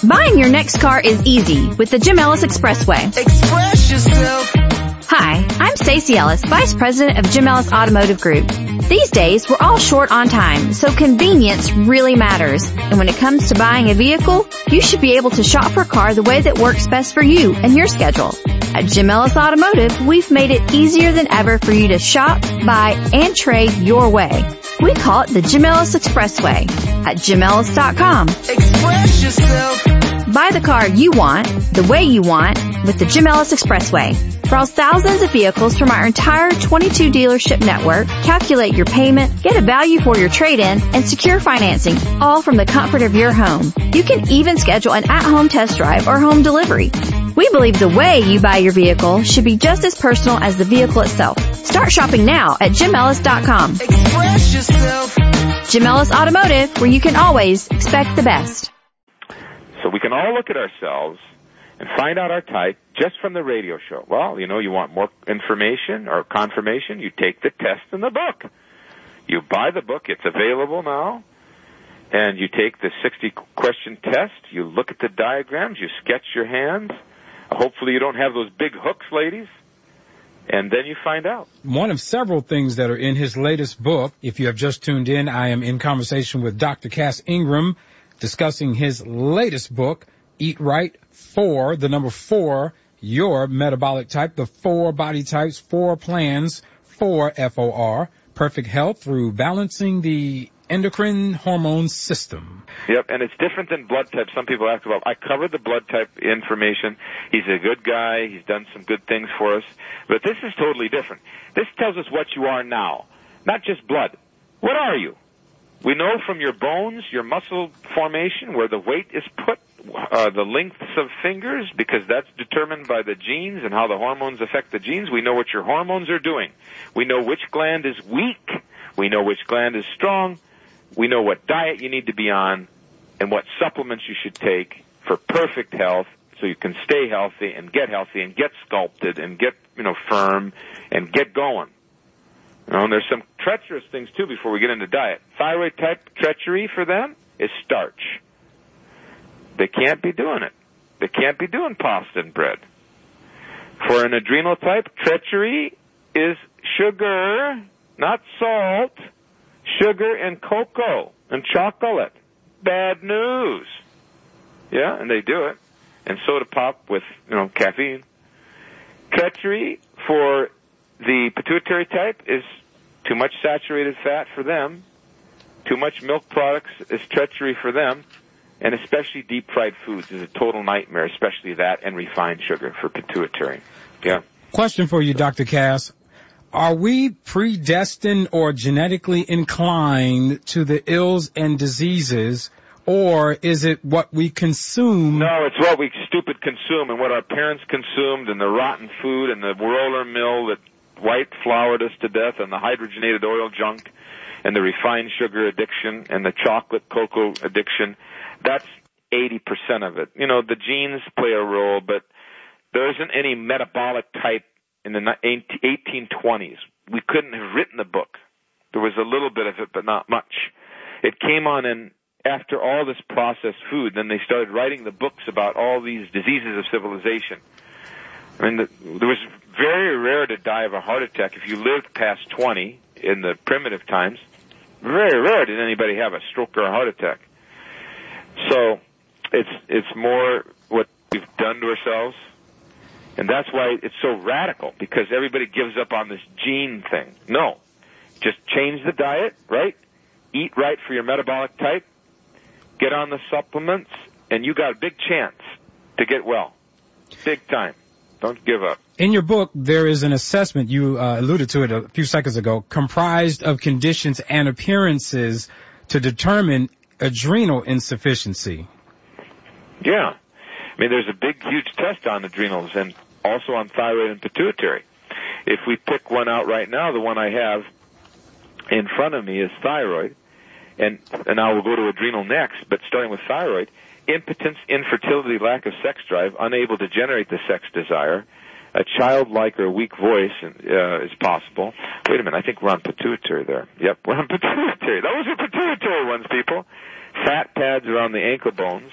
Buying your next car is easy with the Jim Ellis Expressway. Express yourself. Hi, I'm Stacey Ellis, Vice President of Jim Ellis Automotive Group. These days, we're all short on time, so convenience really matters. And when it comes to buying a vehicle, you should be able to shop for a car the way that works best for you and your schedule. At Jim Ellis Automotive, we've made it easier than ever for you to shop, buy, and trade your way. We call it the Jim Ellis Expressway at JimEllis.com. Express yourself. Buy the car you want, the way you want, with the Jim Ellis Expressway. Browse thousands of vehicles from our entire 22 dealership network, calculate your payment, get a value for your trade-in, and secure financing, all from the comfort of your home. You can even schedule an at-home test drive or home delivery. We believe the way you buy your vehicle should be just as personal as the vehicle itself. Start shopping now at JimEllis.com. Express yourself. Jim Ellis Automotive, where you can always expect the best. So we can all look at ourselves and find out our type just from the radio show. Well, you know, you want more information or confirmation, you take the test in the book. You buy the book, it's available now, and you take the 60-question test, you look at the diagrams, you sketch your hands. Hopefully you don't have those big hooks, ladies, and then you find out. One of several things that are in his latest book, if you have just tuned in, I am in conversation with Dr. Cass Ingram, discussing his latest book, Eat Right, 4, the number 4, your metabolic type, the 4 body types, 4 plans, 4 FOR, perfect health through balancing the endocrine hormone system. Yep, and it's different than blood type. Some people ask about, I covered the blood type information. He's a good guy. He's done some good things for us. But this is totally different. This tells us what you are now, not just blood. What are you? We know from your bones, your muscle formation, where the weight is put, the lengths of fingers, because that's determined by the genes and how the hormones affect the genes. We know what your hormones are doing. We know which gland is weak. We know which gland is strong. We know what diet you need to be on and what supplements you should take for perfect health so you can stay healthy and get sculpted and get, firm and get going. And there's some treacherous things, too, before we get into diet. Thyroid type treachery for them is starch. They can't be doing it. They can't be doing pasta and bread. For an adrenal type, treachery is sugar, not salt, sugar and cocoa and chocolate. Bad news. Yeah, and they do it. And soda pop with, caffeine. Treachery for the pituitary type is too much saturated fat for them. Too much milk products is treachery for them. And especially deep-fried foods is a total nightmare, especially that and refined sugar for pituitary. Yeah. Question for you, Dr. Cass. Are we predestined or genetically inclined to the ills and diseases, or is it what we consume? No, it's what we stupid consume and what our parents consumed and the rotten food and the roller mill that white floured us to death and the hydrogenated oil junk and the refined sugar addiction and the chocolate cocoa addiction. That's 80% of it. The genes play a role, but there isn't any metabolic type in the 1820s. We couldn't have written the book. There was a little bit of it, but not much. It came on in after all this processed food. Then they started writing the books about all these diseases of civilization. I mean, it was very rare to die of a heart attack if you lived past 20 in the primitive times. Very rare did anybody have a stroke or a heart attack. So it's more what we've done to ourselves. And that's why it's so radical, because everybody gives up on this gene thing. No. Just change the diet, right? Eat right for your metabolic type. Get on the supplements, and you got a big chance to get well. Big time. Don't give up. In your book, there is an assessment, you alluded to it a few seconds ago, comprised of conditions and appearances to determine adrenal insufficiency. Yeah. I mean, there's a big, huge test on adrenals and also on thyroid and pituitary. If we pick one out right now, the one I have in front of me is thyroid, and I will go to adrenal next, but starting with thyroid, impotence, infertility, lack of sex drive, unable to generate the sex desire, a childlike or weak voice is possible. Wait a minute, I think we're on pituitary there. Yep, we're on pituitary. Those are pituitary ones, people. Fat pads around the ankle bones,